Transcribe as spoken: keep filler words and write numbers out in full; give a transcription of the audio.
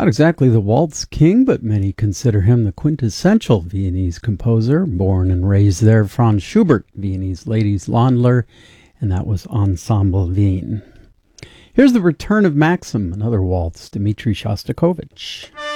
Not exactly the waltz king, but many consider him the quintessential Viennese composer. Born and raised there, Franz Schubert, Viennese ladies Landler, and that was Ensemble Wien. Here's the return of Maxim, another waltz, Dmitri Shostakovich.